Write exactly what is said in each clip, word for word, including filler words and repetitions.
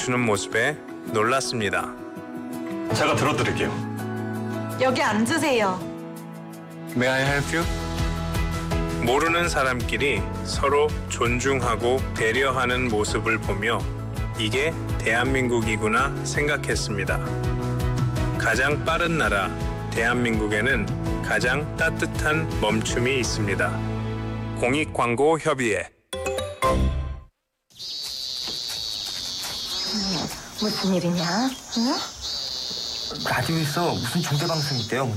멈추는 모습에 놀랐습니다. 제가 들어드릴게요. 여기 앉으세요. May I help you? 모르는 사람끼리 서로 존중하고 배려하는 모습을 보며 이게 대한민국이구나 생각했습니다. 가장 빠른 나라 대한민국에는 가장 따뜻한 멈춤이 있습니다. 공익광고협의회. 무슨 일이냐? 응? 라디오에서 무슨 중계방송이 있대요, 어머니.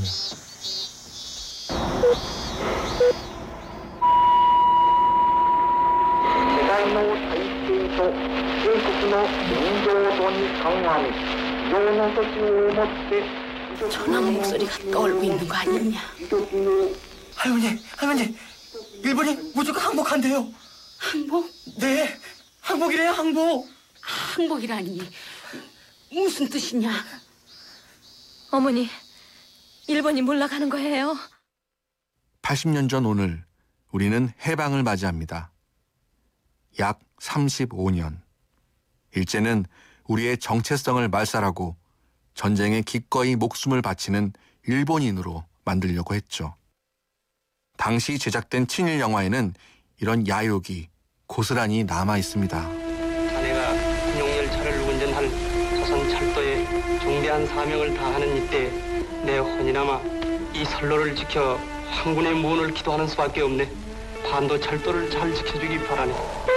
전화 목소리가 떠올고 있는 거 아니냐? 할머니, 할머니, 일본이 무조건 항복한대요. 항복? 네, 항복이래요, 항복. 항복이라니 무슨 뜻이냐? 어머니, 일본이 몰락하는 거예요. 팔십 년 전 오늘 우리는 해방을 맞이합니다. 약 삼십오 년. 일제는 우리의 정체성을 말살하고 전쟁에 기꺼이 목숨을 바치는 일본인으로 만들려고 했죠. 당시 제작된 친일 영화에는 이런 야욕이 고스란히 남아 있습니다. 자네가 군용열차를 운전할 조선철도에 중대한 사명을 다하는 이때 내 혼이나마 이 선로를 지켜 황군의 무언을 기도하는 수밖에 없네. 반도 철도를 잘 지켜주기 바라네.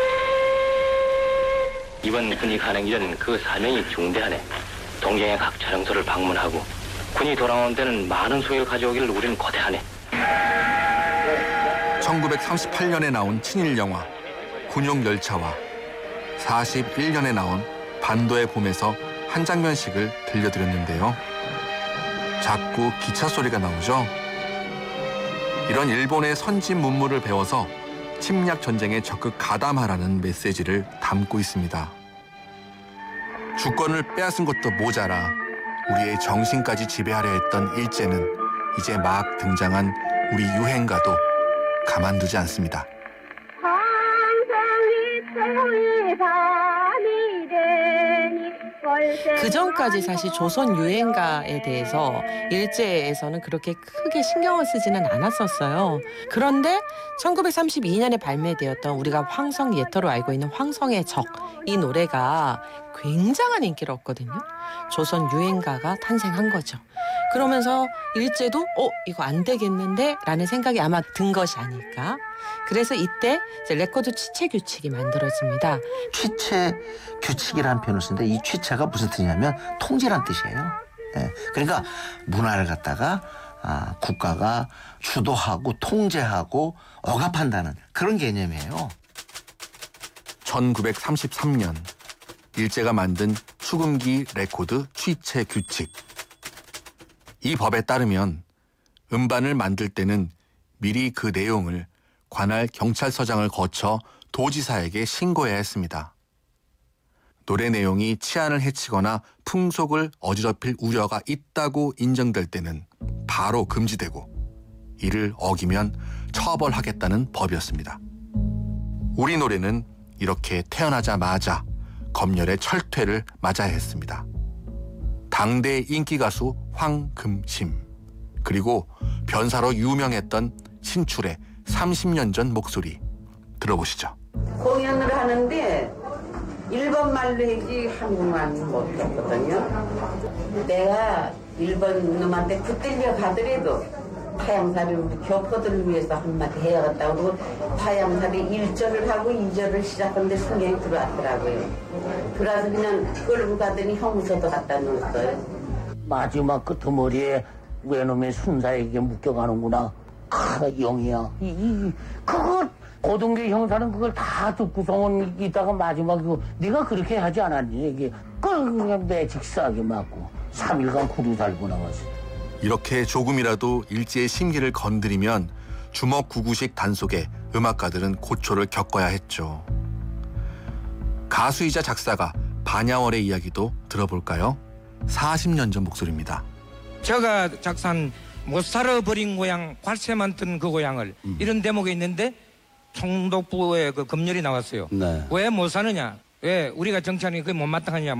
이번 군이 가는 길은 그 사명이 중대하네. 동경의 각 촬영소를 방문하고 군이 돌아오는 데는 많은 소요를 가져오기를 우리는 거대하네. 천구백삼십팔 년에 나온 친일 영화 군용열차와 사십일 년에 나온 반도의 봄에서 한 장면씩을 들려드렸는데요. 자꾸 기차 소리가 나오죠. 이런 일본의 선진 문물을 배워서 침략 전쟁에 적극 가담하라는 메시지를 담고 있습니다. 주권을 빼앗은 것도 모자라 우리의 정신까지 지배하려 했던 일제는 이제 막 등장한 우리 유행가도 가만두지 않습니다. 그 전까지 사실 조선 유행가에 대해서 일제에서는 그렇게 크게 신경을 쓰지는 않았었어요. 그런데 천구백삼십이 년에 발매되었던 우리가 황성 예터로 알고 있는 황성의 적, 이 노래가 굉장한 인기를 얻거든요. 조선 유행가가 탄생한 거죠. 그러면서 일제도 어 이거 안 되겠는데 라는 생각이 아마 든 것이 아닐까. 그래서 이때 이제 레코드 취체 규칙이 만들어집니다. 취체 규칙이라는 표현을 쓰는데 이 취체가 무슨 뜻이냐면 통제란 뜻이에요. 네. 그러니까 문화를 갖다가 아, 국가가 주도하고 통제하고 억압한다는 그런 개념이에요. 천구백삼십삼 년 일제가 만든 수금기 레코드 취체 규칙. 이 법에 따르면 음반을 만들 때는 미리 그 내용을 관할 경찰서장을 거쳐 도지사에게 신고해야 했습니다. 노래 내용이 치안을 해치거나 풍속을 어지럽힐 우려가 있다고 인정될 때는 바로 금지되고 이를 어기면 처벌하겠다는 법이었습니다. 우리 노래는 이렇게 태어나자마자 검열의 철퇴를 맞아야 했습니다. 당대 인기 가수 황금심, 그리고 변사로 유명했던 신출의 삼십 년 전 목소리 들어보시죠. 공연을 하는데 일본 말로 해지 한국말 못했거든요. 내가 일본 놈한테 붙들려 가더라도 파양사를 우리 교포들을 위해서 한마디 해야겠다고 그러고 파양사를 일 절을 하고 이 절을 시작하는데 성경이 들어왔더라고요. 그래서 그냥 끌고 가더니 형무소도 갖다 놓았어요. 마지막 끄트머리에 외놈의 순사에게 묶여가는구나. 아, 영이야. 이, 이, 그거 고등기 형사는 그걸 다 듣고서는 이따가 마지막에 네가 그렇게 하지 않았니? 이게 그냥 매직싸게 맞고 삼 일간 구두 달고 나왔어. 이렇게 조금이라도 일제의 심기를 건드리면 주먹구구식 단속에 음악가들은 고초를 겪어야 했죠. 가수이자 작사가 반야월의 이야기도 들어볼까요? 사십 년 전 목소리입니다. 제가 작사한 못 살아버린 고향, 관세만 뜬 그 고향을 음. 이런 대목이 있는데 총독부에 그 검열이 나왔어요. 네. 왜 못 사느냐? 왜 우리가 정치하는 게 못마땅하냐?